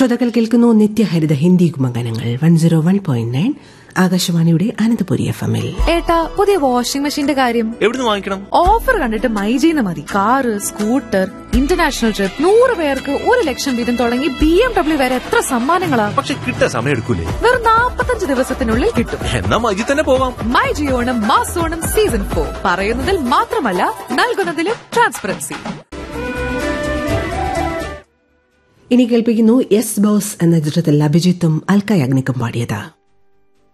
ശ്രോതാക്കൾ കേൾക്കുന്നു നിത്യഹരിത ഹിന്ദി ഗാനങ്ങൾ 101.9 ആകാശവാണിയുടെ അനന്തപുരി FM-ൽ. ഏട്ടാ, പുതിയ വാഷിംഗ് മെഷീന്റെ കാര്യം എവിടുന്ന് വാങ്ങിക്കണം? ഓഫർ കണ്ടിട്ട് മൈജീന്ന് മതി. കാറ്, സ്കൂട്ടർ, ഇന്റർനാഷണൽ ട്രിപ്പ്, 100 പേർക്ക് 1 ലക്ഷം വീതം തുടങ്ങി BMW വരെ എത്ര സമ്മാനങ്ങളാ. പക്ഷെ കിട്ടാൻ സമയം എടുക്കൂലേ? വെറും 45 ദിവസത്തിനുള്ളിൽ കിട്ടും. എന്നാ മൈജി തന്നെ പോവാം. മൈജി ഓണം മാസോണം സീസൺ 4 പറയുന്നതിൽ മാത്രമല്ല നൽകുന്നതിലും ട്രാൻസ്പെറൻസി. ഇനി കേൾപ്പിക്കുന്നു യെസ് ബോസ് എന്ന ചിത്രത്തിൽ അഭിജിത്തും അൽക്ക യാഗ്നിക്കും പാടിയത്.